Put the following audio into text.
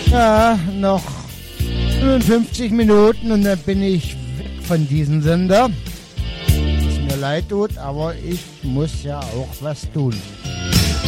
Ja, noch 55 Minuten und dann bin ich weg von diesem Sender. Es mir leid tut, aber ich muss ja auch was tun.